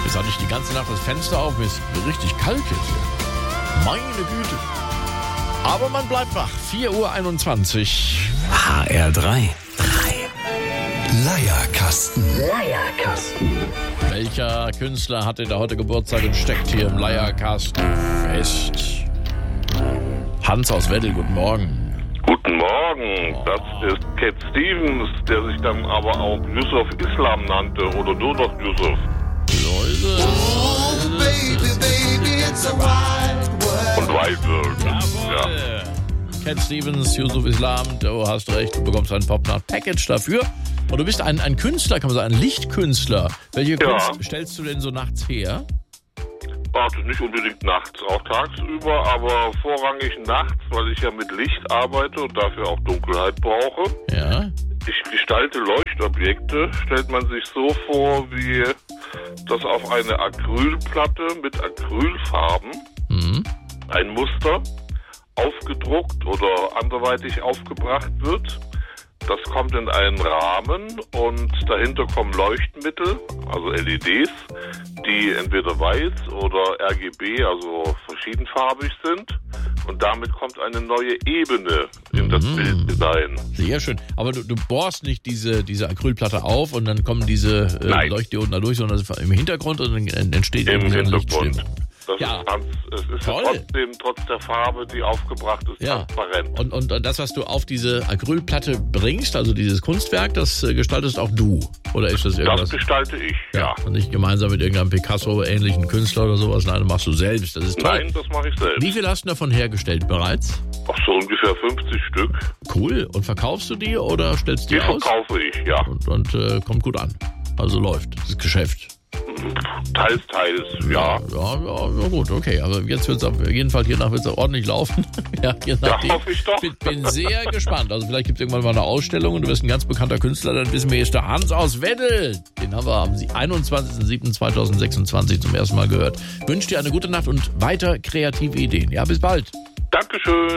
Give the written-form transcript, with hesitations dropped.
Jetzt hatte ich die ganze Nacht das Fenster auf, mir ist richtig kalt jetzt hier. Meine Güte. Aber man bleibt wach. 4:21 Uhr. HR3. Leierkasten. Welcher Künstler hatte da heute Geburtstag und steckt hier im Leierkasten fest? Hans aus Weddel, guten Morgen. Guten Morgen, das ist Cat Stevens, der sich dann aber auch Yusuf Islam nannte oder nur noch Yusuf. Leute. Und Wild World. Jawohl. Cat Stevens, Yusuf Islam, du hast recht, du bekommst ein Pop-Nacht-Package dafür. Und du bist ein Künstler, kann man sagen, ein Lichtkünstler. Welche Kunst stellst du denn so nachts her? Also nicht unbedingt nachts, auch tagsüber, aber vorrangig nachts, weil ich ja mit Licht arbeite und dafür auch Dunkelheit brauche. Ja. Ich gestalte Leuchtobjekte, stellt man sich so vor, wie das auf eine Acrylplatte mit Acrylfarben ein Muster aufgedruckt oder anderweitig aufgebracht wird. Das kommt in einen Rahmen und dahinter kommen Leuchtmittel, also LEDs, die entweder weiß oder RGB, also verschiedenfarbig sind. Und damit kommt eine neue Ebene in das Bild hinein. Sehr schön. Aber du bohrst nicht diese Acrylplatte auf und dann kommen diese Leuchtdioden da durch, sondern das ist im Hintergrund und dann entsteht im irgendwie eine Hintergrund. Lichtstimmung. Es ist ja trotzdem, trotz der Farbe, die aufgebracht ist, transparent. Und das, was du auf diese Acrylplatte bringst, also dieses Kunstwerk, das gestaltest auch du? Oder ist das irgendwas? Das gestalte ich, ja. Und nicht gemeinsam mit irgendeinem Picasso-ähnlichen Künstler oder sowas? Nein, das machst du selbst. Das ist toll. Nein, das mache ich selbst. Wie viel hast du davon hergestellt bereits? Ach, so ungefähr 50 Stück. Cool. Und verkaufst du die oder stellst du die aus? Die verkaufe ich, ja. Und kommt gut an. Also läuft das Geschäft. Teils, ja. Ja, gut, okay. Aber jetzt wird es auf jeden Fall hiernach wird's ordentlich laufen. Ja, hoffe ich doch. Bin sehr gespannt. Also vielleicht gibt es irgendwann mal eine Ausstellung und du wirst ein ganz bekannter Künstler. Dann wissen wir, hier ist der Hans aus Weddel. Den haben wir am 21.07.2026 zum ersten Mal gehört. Wünsche dir eine gute Nacht und weiter kreative Ideen. Ja, bis bald. Dankeschön.